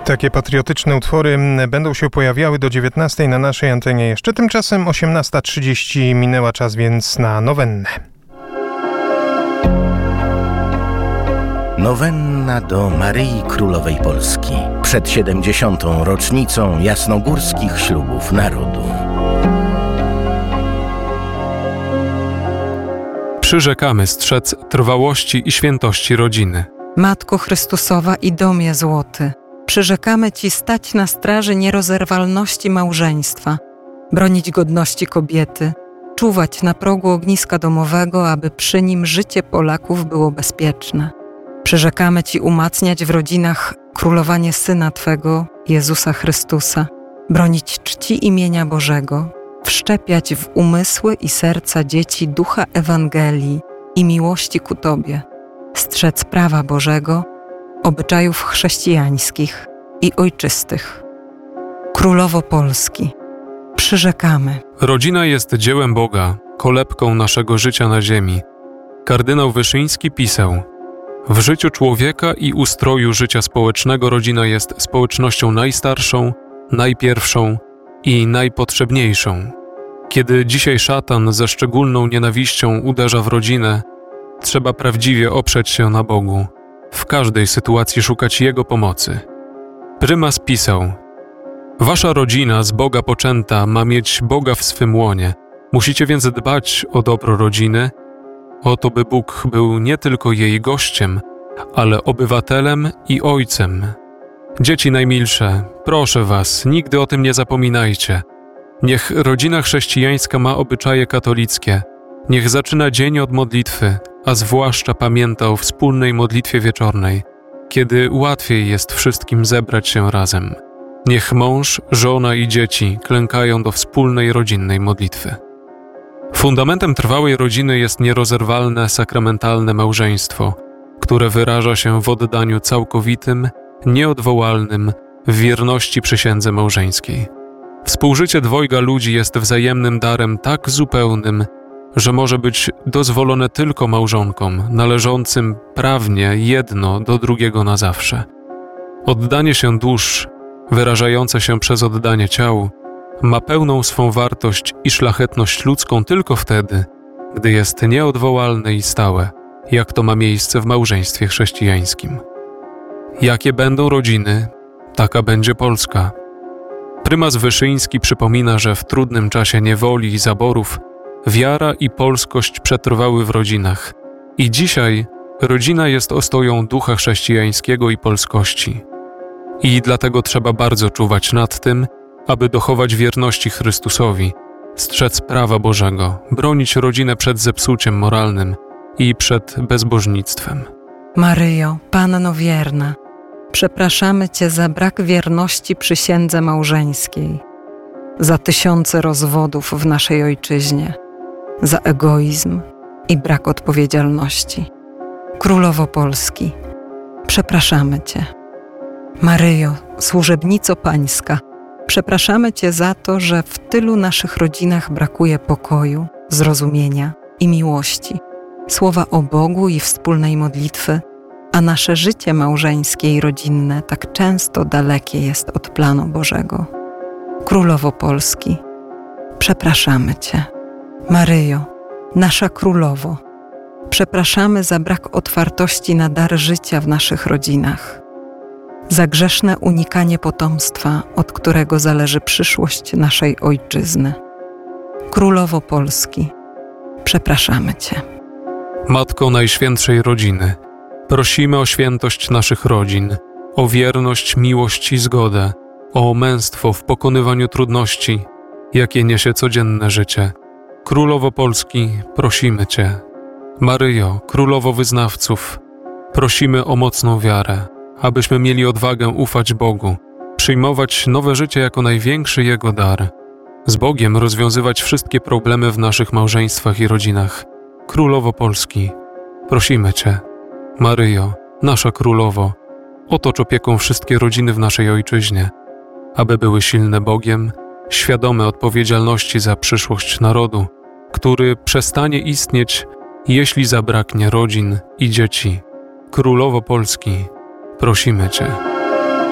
Takie patriotyczne utwory będą się pojawiały do 19 na naszej antenie jeszcze. Tymczasem 18:30 minęła, czas więc na nowennę. Nowenna do Maryi Królowej Polski przed 70. rocznicą jasnogórskich ślubów narodu. Przyrzekamy strzec trwałości i świętości rodziny. Matko Chrystusowa i domie złoty, przyrzekamy Ci stać na straży nierozerwalności małżeństwa, bronić godności kobiety, czuwać na progu ogniska domowego, aby przy nim życie Polaków było bezpieczne. Przyrzekamy Ci umacniać w rodzinach królowanie Syna Twego, Jezusa Chrystusa, bronić czci imienia Bożego, wszczepiać w umysły i serca dzieci ducha Ewangelii i miłości ku Tobie, strzec prawa Bożego, obyczajów chrześcijańskich i ojczystych. Królowo Polski, przyrzekamy. Rodzina jest dziełem Boga, kolebką naszego życia na ziemi. Kardynał Wyszyński pisał: w życiu człowieka i ustroju życia społecznego rodzina jest społecznością najstarszą, najpierwszą i najpotrzebniejszą. Kiedy dzisiaj szatan ze szczególną nienawiścią uderza w rodzinę, trzeba prawdziwie oprzeć się na Bogu, w każdej sytuacji szukać Jego pomocy. Prymas pisał: wasza rodzina z Boga poczęta ma mieć Boga w swym łonie. Musicie więc dbać o dobro rodziny, o to, by Bóg był nie tylko jej gościem, ale obywatelem i ojcem. Dzieci najmilsze, proszę was, nigdy o tym nie zapominajcie. Niech rodzina chrześcijańska ma obyczaje katolickie. Niech zaczyna dzień od modlitwy, a zwłaszcza pamięta o wspólnej modlitwie wieczornej, kiedy łatwiej jest wszystkim zebrać się razem. Niech mąż, żona i dzieci klękają do wspólnej rodzinnej modlitwy. Fundamentem trwałej rodziny jest nierozerwalne, sakramentalne małżeństwo, które wyraża się w oddaniu całkowitym, nieodwołalnym, w wierności przysiędze małżeńskiej. Współżycie dwojga ludzi jest wzajemnym darem tak zupełnym, że może być dozwolone tylko małżonkom, należącym prawnie jedno do drugiego na zawsze. Oddanie się dusz, wyrażające się przez oddanie ciał, ma pełną swą wartość i szlachetność ludzką tylko wtedy, gdy jest nieodwołalne i stałe, jak to ma miejsce w małżeństwie chrześcijańskim. Jakie będą rodziny, taka będzie Polska. Prymas Wyszyński przypomina, że w trudnym czasie niewoli i zaborów wiara i polskość przetrwały w rodzinach i dzisiaj rodzina jest ostoją ducha chrześcijańskiego i polskości. I dlatego trzeba bardzo czuwać nad tym, aby dochować wierności Chrystusowi, strzec prawa Bożego, bronić rodzinę przed zepsuciem moralnym i przed bezbożnictwem. Maryjo, Panno wierna, przepraszamy Cię za brak wierności przysiędze małżeńskiej, za tysiące rozwodów w naszej ojczyźnie, za egoizm i brak odpowiedzialności. Królowo Polski, przepraszamy Cię. Maryjo, służebnico Pańska, przepraszamy Cię za to, że w tylu naszych rodzinach brakuje pokoju, zrozumienia i miłości, słowa o Bogu i wspólnej modlitwy, a nasze życie małżeńskie i rodzinne tak często dalekie jest od planu Bożego. Królowo Polski, przepraszamy Cię. Maryjo, nasza Królowo, przepraszamy za brak otwartości na dar życia w naszych rodzinach, za grzeszne unikanie potomstwa, od którego zależy przyszłość naszej ojczyzny. Królowo Polski, przepraszamy Cię. Matko Najświętszej Rodziny, prosimy o świętość naszych rodzin, o wierność, miłość i zgodę, o męstwo w pokonywaniu trudności, jakie niesie codzienne życie. Królowo Polski, prosimy Cię. Maryjo, Królowo Wyznawców, prosimy o mocną wiarę, abyśmy mieli odwagę ufać Bogu, przyjmować nowe życie jako największy Jego dar, z Bogiem rozwiązywać wszystkie problemy w naszych małżeństwach i rodzinach. Królowo Polski, prosimy Cię. Maryjo, nasza Królowo, otocz opieką wszystkie rodziny w naszej ojczyźnie, aby były silne Bogiem, świadome odpowiedzialności za przyszłość narodu, który przestanie istnieć, jeśli zabraknie rodzin i dzieci. Królowo Polski, prosimy Cię.